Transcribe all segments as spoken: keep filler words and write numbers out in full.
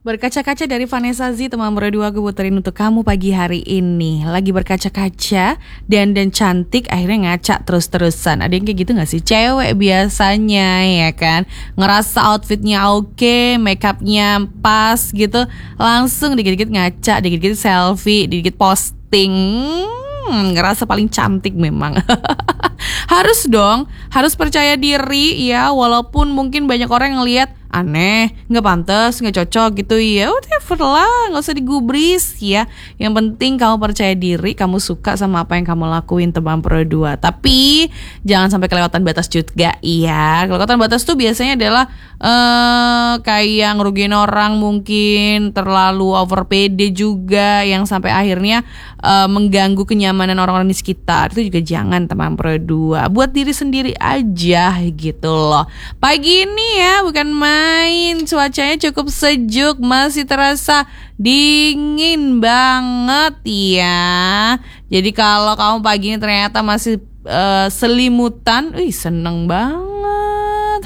Berkaca-kaca dari Vanessa Z, teman berdua gue puterin untuk kamu pagi hari ini. Lagi berkaca-kaca dan dan cantik, akhirnya ngaca terus-terusan. Ada yang kayak gitu gak sih? Cewek biasanya ya kan, ngerasa outfitnya oke, makeupnya pas gitu, langsung dikit-dikit ngaca, dikit-dikit selfie, dikit-dikit posting. Hmm, ngerasa paling cantik memang. Harus dong, harus percaya diri ya, walaupun mungkin banyak orang yang lihat aneh, nggak pantas, nggak cocok gitu ya. Whatever lah, nggak usah digubris ya. Yang penting kamu percaya diri, kamu suka sama apa yang kamu lakuin, teman Pro dua. Tapi jangan sampai kelewatan batas juga ya. Kelewatan batas tuh biasanya adalah uh, kayak ngerugiin orang, mungkin terlalu over pede juga, yang sampai akhirnya uh, mengganggu kenyamanan orang-orang di sekitar. Itu juga jangan, teman Pro dua. Buat diri sendiri aja gitu loh. Pagi ini ya, bukan main. Main, cuacanya cukup sejuk, masih terasa dingin banget ya. Jadi kalau kamu pagi ini ternyata masih uh, selimutan, wih seneng banget.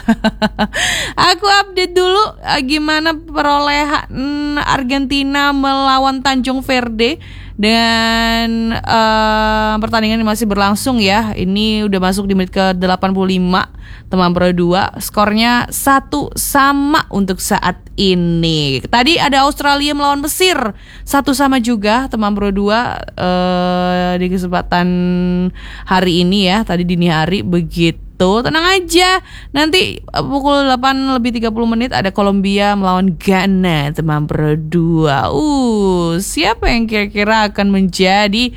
Aku update dulu uh, gimana perolehan Argentina melawan Tanjung Verde. Dan uh, pertandingan masih berlangsung ya. Ini udah masuk di menit ke delapan puluh lima, teman Pro dua. Skornya satu sama untuk saat ini. Tadi ada Australia melawan Mesir, satu sama juga, teman Pro dua, uh, di kesempatan hari ini ya. Tadi dini hari begitu. Tuh, tenang aja. Nanti pukul delapan lebih tiga puluh menit ada Kolombia melawan Ghana, teman Pro dua. Uh, siapa yang kira-kira akan menjadi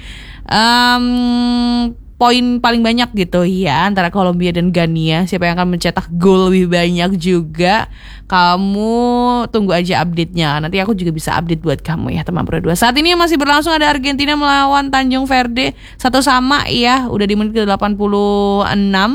um, poin paling banyak gitu ya antara Kolombia dan Ghana? Siapa yang akan mencetak gol lebih banyak juga? Kamu tunggu aja update-nya. Nanti aku juga bisa update buat kamu ya, teman Pro dua. Saat ini masih berlangsung, ada Argentina melawan Tanjung Verde, satu sama ya. Udah di menit ke delapan puluh enam.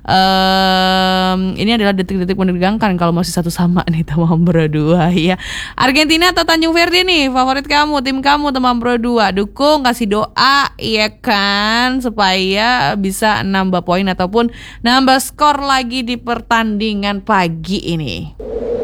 Um, ini adalah detik-detik menegangkan kalau masih satu sama nih, teman Pro dua ya. Argentina atau Tanjung Verde nih, favorit kamu, tim kamu, teman Pro dua. Dukung, kasih doa ya kan, supaya bisa nambah poin ataupun nambah skor lagi di pertandingan pagi ini.